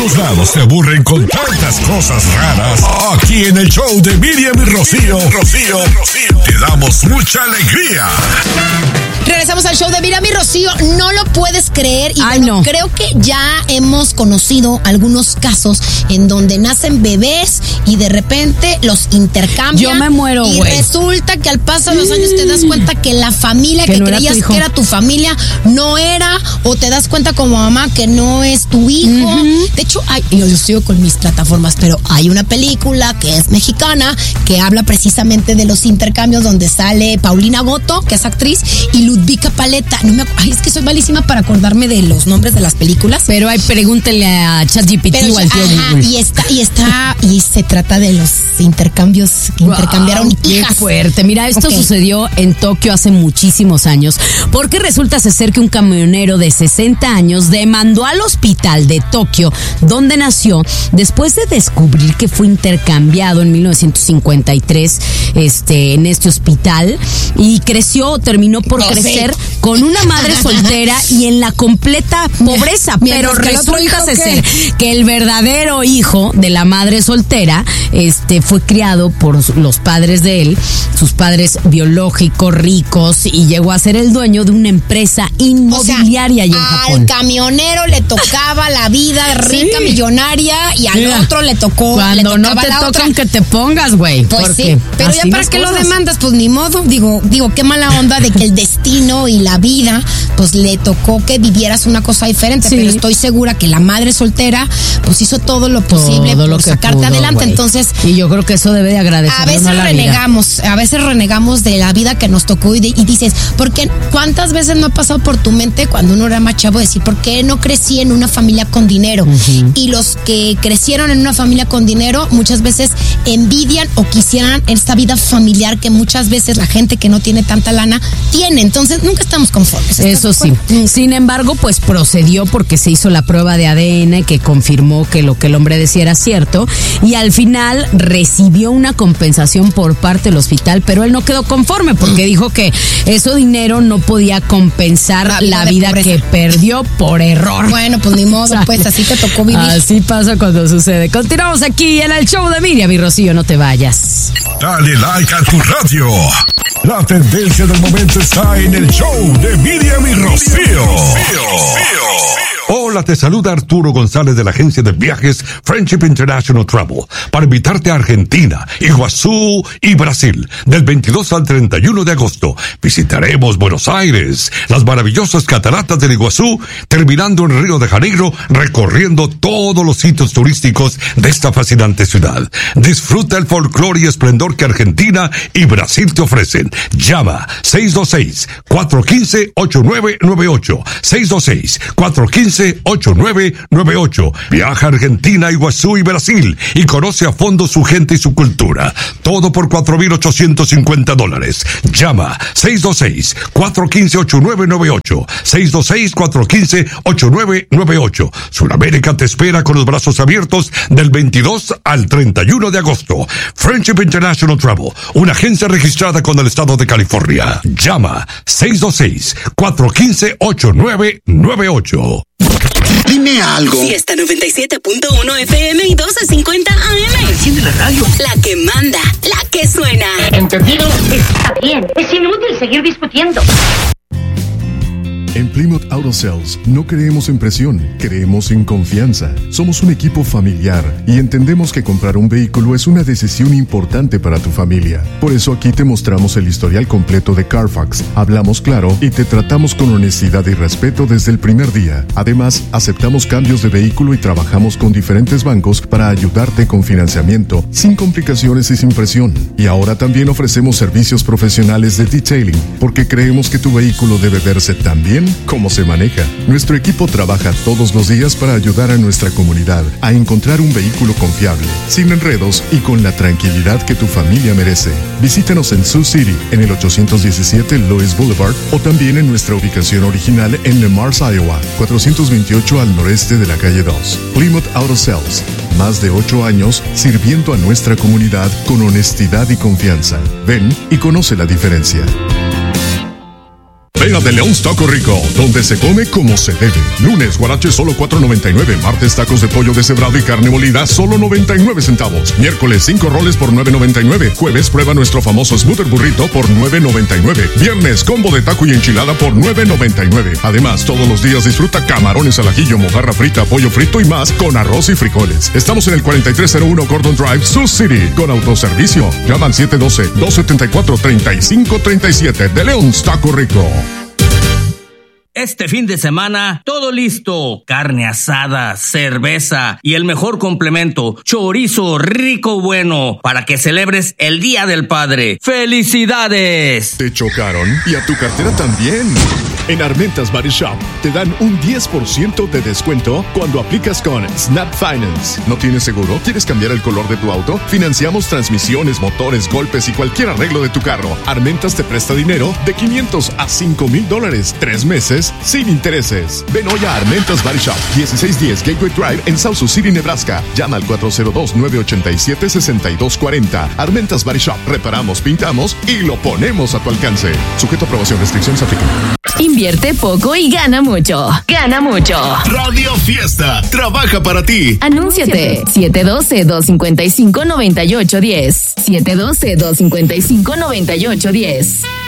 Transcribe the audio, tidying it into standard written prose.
todos lados se aburren con tantas cosas raras. Aquí en el show de Miriam y Rocío, te damos mucha alegría. Regresamos al show de Miriam y Rocío. No lo puedes creer. Y creo que ya hemos conocido algunos casos en donde nacen bebés y de repente los intercambian. Yo me muero, güey. Y resulta que al paso de los años te das cuenta que la familia que no creías que era tu familia no era, o te das cuenta como mamá que no es tu hijo. De hecho, yo sigo con mis plataformas, pero hay una película que es mexicana que habla precisamente de los intercambios, donde sale Paulina Goto, que es actriz, y Ludvika Paleta. Es que soy malísima para acordarme de los nombres de las películas. Pero pregúntele a ChatGPT o al tío Google. Y se trata de los intercambios que intercambiaron hijas. Qué fuerte. Mira, esto sucedió en Tokio hace muchísimos años, porque resulta ser que un camionero de 60 años demandó al hospital de Tokio, donde nació, después de descubrir que fue intercambiado en 1953 en este hospital, y terminó por crecer con una madre soltera y en la completa pobreza. Pero resulta ser que el verdadero hijo de la madre soltera fue criado por los padres de él, sus padres biológicos, ricos, y llegó a ser el dueño de una empresa inmobiliaria allá en Japón. Al camionero le tocaba la vida rica, millonaria, y al otro le tocó. Cuando no te tocan que te pongas, güey. Pues sí, pero ya para qué lo demandas, pues ni modo. Digo, qué mala onda de que el destino y la vida, pues le tocó que vivieras una cosa diferente. Pero estoy segura que la madre soltera, pues hizo todo lo posible por sacarte adelante. Wey. Entonces, y yo creo que eso debe de agradecer. A veces renegamos de la vida que nos tocó y dices, porque ¿cuántas veces no ha pasado por tu mente cuando uno era más chavo decir, ¿por qué no crecí en una familia con dinero? Y los que crecieron en una familia con dinero muchas veces envidian o quisieran esta vida familiar que muchas veces la gente que no tiene tanta lana tiene. Entonces nunca estamos conformes. Eso sí. Sin embargo, pues procedió porque se hizo la prueba de ADN que confirmó que lo que el hombre decía era cierto, y al final recibió una compensación por parte del hospital, pero él no quedó conforme porque dijo que ese dinero no podía compensar la vida que perdió por error. Bueno, pues ni modo, pues así te tocó vivir. Así pasa cuando sucede. Continuamos aquí en el show de Miriam y Rocío, no te vayas. Dale like a tu radio. La tendencia del momento está en el show de Miriam y Rocío. Hola, te saluda Arturo González de la agencia de viajes Friendship International Travel para invitarte a Argentina, Iguazú y Brasil del 22 al 31 de agosto. Visitaremos Buenos Aires, las maravillosas cataratas del Iguazú, terminando en Río de Janeiro, recorriendo todos los sitios turísticos de esta fascinante ciudad. Disfruta el folclore y esplendor que Argentina y Brasil te ofrecen. Llama 626-415-8998. 626-415-8998. Viaja a Argentina, Iguazú y Brasil y conoce a fondo su gente y su cultura. Todo por $4,850. Llama 626-415-8998. 626-415-8998. Sudamérica te espera con los brazos abiertos del 22 al 31 de agosto. Friendship International Travel, una agencia registrada con el estado de California. Llama 626-415-8998. Dime algo. Fiesta 97.1 FM y 1250 AM. Enciende la radio. La que manda, la que suena. ¿Entendido? Está bien. Es inútil seguir discutiendo. En Plymouth Auto Sales no creemos en presión, creemos en confianza. Somos un equipo familiar y entendemos que comprar un vehículo es una decisión importante para tu familia. Por eso aquí te mostramos el historial completo de Carfax, hablamos claro y te tratamos con honestidad y respeto desde el primer día. Además, aceptamos cambios de vehículo y trabajamos con diferentes bancos para ayudarte con financiamiento, sin complicaciones y sin presión. Y ahora también ofrecemos servicios profesionales de detailing, porque creemos que tu vehículo debe verse tan bien como se maneja. Nuestro equipo trabaja todos los días para ayudar a nuestra comunidad a encontrar un vehículo confiable, sin enredos y con la tranquilidad que tu familia merece. Visítanos en Sioux City, en el 817 Lois Boulevard, o también en nuestra ubicación original en Le Mars, Iowa, 428 al noreste de la calle 2. Plymouth Auto Sales, más de 8 años sirviendo a nuestra comunidad con honestidad y confianza. Ven y conoce la diferencia. Ven a De Leon's Taco Rico, donde se come como se debe. Lunes, guaraches solo $4.99. Martes, tacos de pollo deshebrado y carne molida solo 99 centavos. Miércoles, 5 roles por $9.99. Jueves, prueba nuestro famoso Smoothie Burrito por $9.99. Viernes, combo de taco y enchilada por $9.99. Además, todos los días disfruta camarones al ajillo, mojarra frita, pollo frito y más con arroz y frijoles. Estamos en el 4301 Gordon Drive, Sioux City, con autoservicio. Llama al 712-274-3537. De Leon's Taco Rico. Este fin de semana, todo listo. Carne asada, cerveza y el mejor complemento, chorizo rico bueno, para que celebres el Día del Padre. ¡Felicidades! ¿Te chocaron? Y a tu cartera también. En Armentas Body Shop te dan un 10% de descuento cuando aplicas con Snap Finance. ¿No tienes seguro? ¿Quieres cambiar el color de tu auto? Financiamos transmisiones, motores, golpes y cualquier arreglo de tu carro. Armentas te presta dinero de $500 a $5,000, 3 meses sin intereses. Ven hoy a Armentas Body Shop, 1610 Gateway Drive en South Sioux City, Nebraska. Llama al 402-987-6240. Armentas Body Shop. Reparamos, pintamos y lo ponemos a tu alcance. Sujeto a aprobación. Restricciones aplican. Invierte poco y gana mucho. Gana mucho. Radio Fiesta trabaja para ti. Anúnciate. 712-255-9810. 712-255-9810.